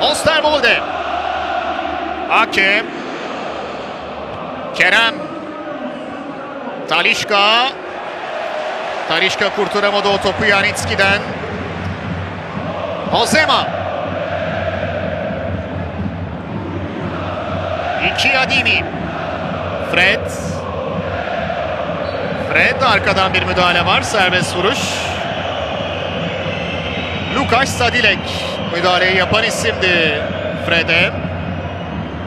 Osterwolde. Hakem. Kerem. Talisca. Talisca kurtaramadı o topu Janitski'den. Hozema. İki Adimi. Fred. Fred, arkadan bir müdahale var. Serbest vuruş. Lukas Sadilek müdahaleyi yapan isimdi Fred'e.